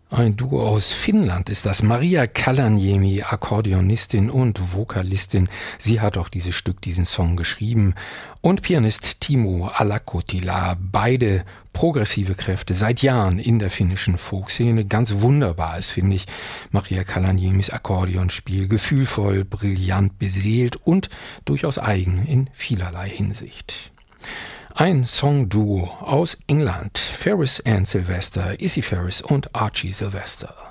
Ein Duo aus Finnland ist das. Maria Kalaniemi, Akkordeonistin und Vokalistin. Sie hat auch dieses Stück, diesen Song geschrieben. Und Pianist Timo Alakotila. Beide progressive Kräfte seit Jahren in der finnischen Folkszene. Ganz wunderbar ist, finde ich, Maria Kalaniemis Akkordeonspiel. Gefühlvoll, brillant beseelt und durchaus eigen in vielerlei Hinsicht. Ein Songduo aus England, Ferris and Sylvester, Issy Ferris und Archie Sylvester.